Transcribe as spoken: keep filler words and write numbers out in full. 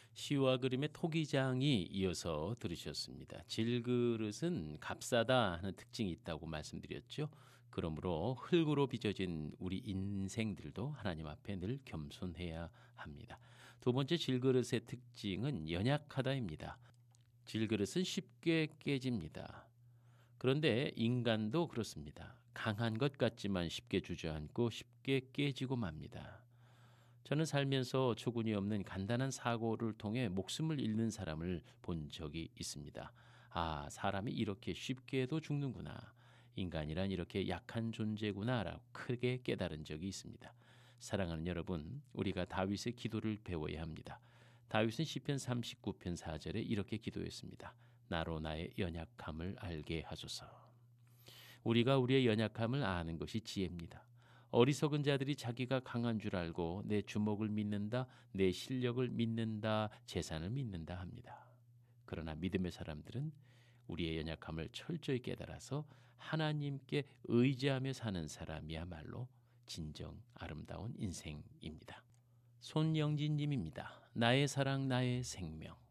시와 그림의 토기장이 이어서 들으셨습니다. 질그릇은 값싸다 하는 특징이 있다고 말씀드렸죠. 그러므로 흙으로 빚어진 우리 인생들도 하나님 앞에 늘 겸손해야 합니다. 두 번째 질그릇의 특징은 연약하다입니다. 질그릇은 쉽게 깨집니다. 그런데 인간도 그렇습니다. 강한 것 같지만 쉽게 주저앉고 쉽게 깨지고 맙니다. 저는 살면서 초군이 없는 간단한 사고를 통해 목숨을 잃는 사람을 본 적이 있습니다. 아, 사람이 이렇게 쉽게도 죽는구나. 인간이란 이렇게 약한 존재구나라고 크게 깨달은 적이 있습니다. 사랑하는 여러분, 우리가 다윗의 기도를 배워야 합니다. 다윗은 시편 삼십구 편 사 절에 이렇게 기도했습니다. 나로 나의 연약함을 알게 하소서. 우리가 우리의 연약함을 아는 것이 지혜입니다. 어리석은 자들이 자기가 강한 줄 알고 내 주먹을 믿는다, 내 실력을 믿는다, 재산을 믿는다 합니다. 그러나 믿음의 사람들은 우리의 연약함을 철저히 깨달아서 하나님께 의지하며 사는 사람이야말로 진정 아름다운 인생입니다. 손영진 님입니다. 나의 사랑 나의 생명.